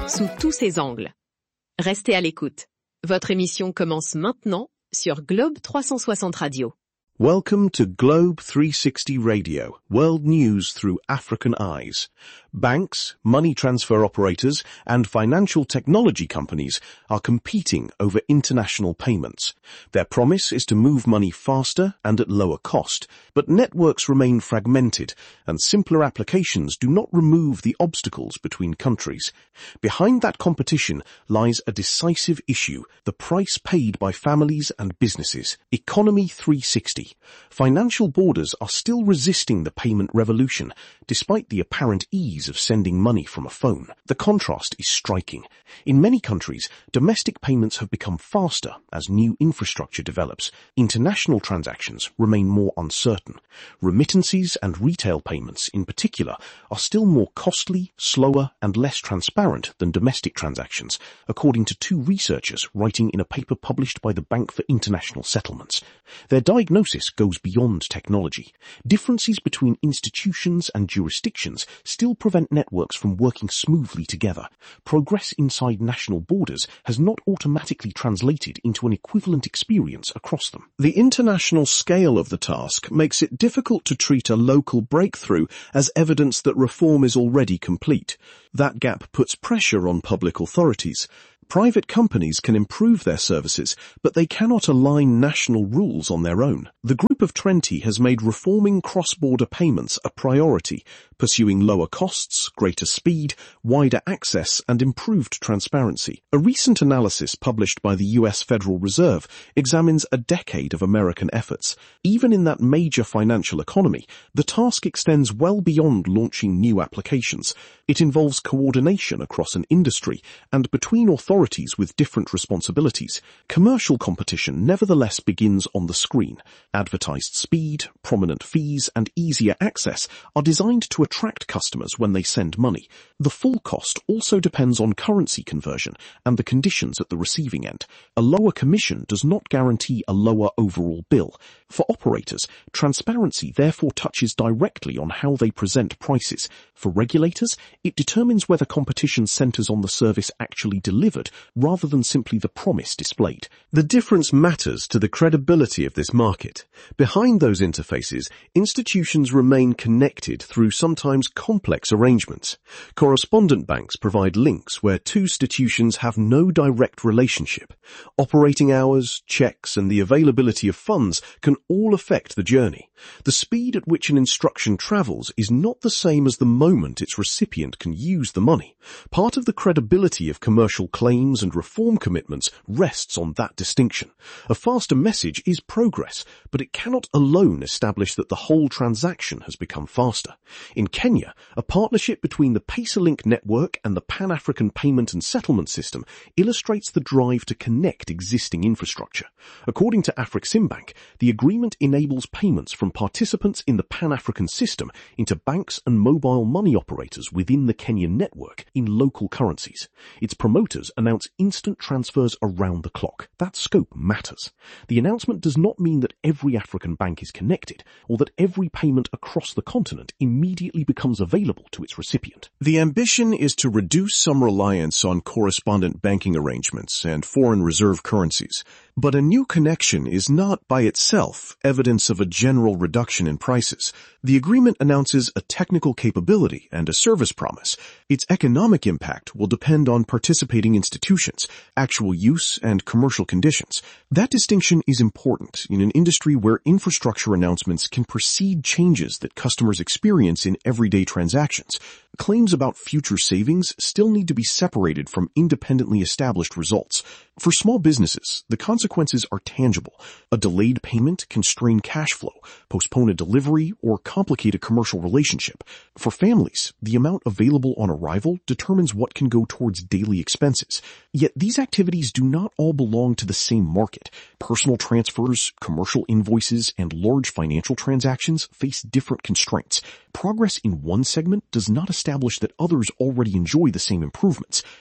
sous tous ses angles. Restez à l'écoute. Votre émission commence maintenant sur Globe 360 Radio. Welcome to Globe 360 Radio, world news through African eyes. Banks, money transfer operators, and financial technology companies are competing over international payments. Their promise is to move money faster and at lower cost, but networks remain fragmented, and simpler applications do not remove the obstacles between countries. Behind that competition lies a decisive issue, the price paid by families and businesses. Economy 360. Financial borders are still resisting the payment revolution, despite the apparent ease of sending money from a phone. The contrast is striking. In many countries, domestic payments have become faster as new infrastructure develops. International transactions remain more uncertain. Remittances and retail payments, in particular, are still more costly, slower, and less transparent than domestic transactions, according to two researchers writing in a paper published by the Bank for International Settlements. Their diagnosis goes beyond technology. Differences between institutions and jurisdictions still prevent networks from working smoothly together. Progress inside national borders has not automatically translated into an equivalent experience across them. The international scale of the task makes it difficult to treat a local breakthrough as evidence that reform is already complete. That gap puts pressure on public authorities. Private companies can improve their services, but they cannot align national rules on their own. The Group of 20 has made reforming cross-border payments a priority, pursuing lower costs, greater speed, wider access, and improved transparency. A recent analysis published by the US Federal Reserve examines a decade of American efforts. Even in that major financial economy, the task extends well beyond launching new applications. It involves coordination across an industry and between authorities with different responsibilities. Commercial competition nevertheless begins on the screen. Advertised speed, prominent fees, and easier access are designed to attract customers when they send money. The full cost also depends on currency conversion and the conditions at the receiving end. A lower commission does not guarantee a lower overall bill. For operators, transparency therefore touches directly on how they present prices. For regulators, it determines whether competition centers on the service actually delivered rather than simply the promise displayed. The difference matters to the credibility of this market. Behind those interfaces, institutions remain connected through sometimes complex arrangements. Correspondent banks provide links where two institutions have no direct relationship. Operating hours, checks, and the availability of funds can all affect the journey. The speed at which an instruction travels is not the same as the moment its recipient can use the money. Part of the credibility of commercial claims and reform commitments rests on that distinction. A faster message is progress, but it cannot alone establish that the whole transaction has become faster. In Kenya, a partnership between the PesaLink network and the Pan-African Payment and Settlement System illustrates the drive to connect existing infrastructure. According to Afreximbank, the agreement enables payments from participants in the Pan-African system into banks and mobile money operators within the Kenyan network in local currencies. Its promoters announce instant transfers around the clock. That scope matters. The announcement does not mean that every African bank is connected, or that every payment across the continent immediately becomes available to its recipient. The ambition is to reduce some reliance on correspondent banking arrangements and foreign reserve currencies. But a new connection is not by itself evidence of a general reduction in prices. The agreement announces a technical capability and a service promise. Its economic impact will depend on participating institutions, actual use, and commercial conditions. That distinction is important in an industry where infrastructure announcements can precede changes that customers experience in everyday transactions. Claims about future savings still need to be separated from independently established results. For small businesses, the consequences are tangible. A delayed payment can strain cash flow, postpone a delivery, or complicate a commercial relationship. For families, the amount available on arrival determines what can go towards daily expenses. Yet these activities do not all belong to the same market. Personal transfers, commercial invoices, and large financial transactions face different constraints. Progress in one segment does not establish that others already enjoy the same improvements.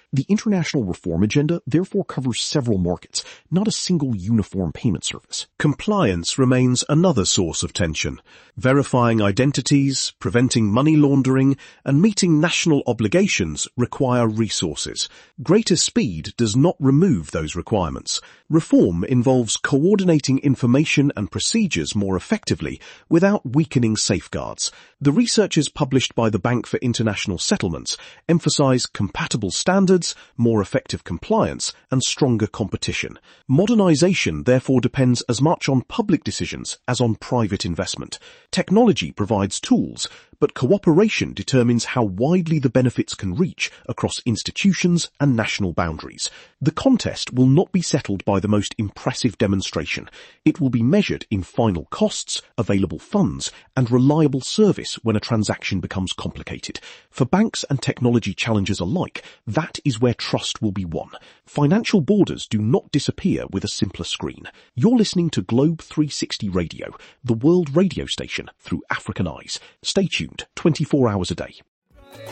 The international reform agenda therefore covers several markets, not a single uniform payment service. Compliance remains another source of tension. Verifying identities, preventing money laundering, and meeting national obligations require resources. Greater speed does not remove those requirements. Reform involves coordinating information and procedures more effectively without weakening safeguards. The researchers published by the Bank for International Settlements emphasize compatible standards, more effective compliance, and stronger competition. Modernization therefore depends as much on public decisions as on private investment. Technology provides tools, but cooperation determines how widely the benefits can reach across institutions and national boundaries. The contest will not be settled by the most impressive demonstration. It will be measured in final costs, available funds, and reliable service when a transaction becomes complicated. For banks and technology challengers alike, that is where trust will be won. Financial borders do not disappear with a simpler screen. You're listening to Globe 360 Radio, the world radio station through African eyes. Stay tuned 24 hours a day.